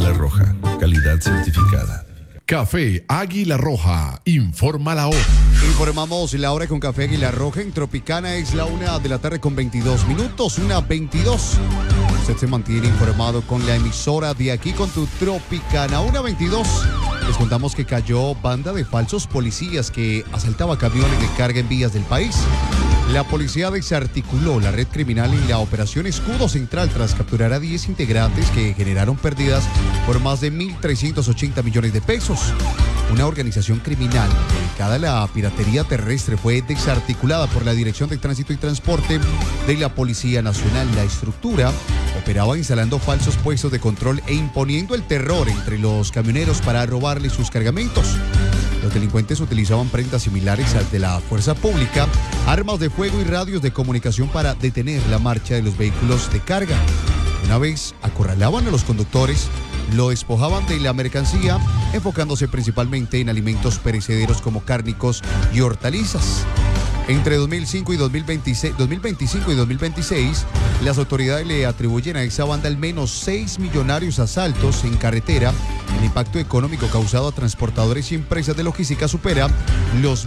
Águila Roja, calidad certificada. Café Águila Roja, informa la hora. Informamos la hora con Café Águila Roja. En Tropicana es la 1:00 con 22 minutos, 1:22. Usted se mantiene informado con la emisora de aquí con tu Tropicana. 1:22. Les contamos que cayó banda de falsos policías que asaltaba camiones de carga en vías del país. La policía desarticuló la red criminal en la operación Escudo Central tras capturar a 10 integrantes que generaron pérdidas por más de 1.380 millones de pesos. Una organización criminal dedicada a la piratería terrestre fue desarticulada por la Dirección de Tránsito y Transporte de la Policía Nacional. La estructura operaba instalando falsos puestos de control e imponiendo el terror entre los camioneros para robarles sus cargamentos. Los delincuentes utilizaban prendas similares al de la fuerza pública, armas de fuego y radios de comunicación para detener la marcha de los vehículos de carga. Una vez acorralaban a los conductores, lo despojaban de la mercancía, enfocándose principalmente en alimentos perecederos como cárnicos y hortalizas. Entre 2005 y 2025 y 2026, las autoridades le atribuyen a esa banda al menos 6 millonarios asaltos en carretera. El impacto económico causado a transportadores y empresas de logística supera los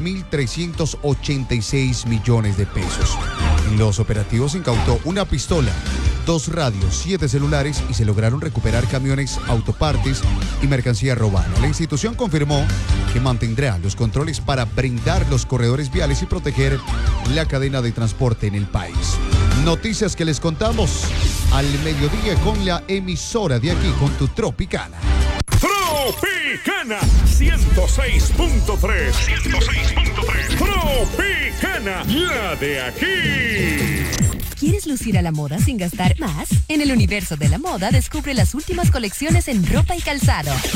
1.386 millones de pesos. En los operativos se incautó una pistola, 2 radios, 7 celulares y se lograron recuperar camiones, autopartes y mercancía robada. La institución confirmó que mantendrá los controles para brindar los corredores viales y proteger la cadena de transporte en el país. Noticias que les contamos al mediodía con la emisora de aquí, con tu Tropicana. Tropicana 106.3. 106.3. Tropicana, la de aquí. ¿Quieres lucir a la moda sin gastar más? En el universo de la moda descubre las últimas colecciones en ropa y calzado.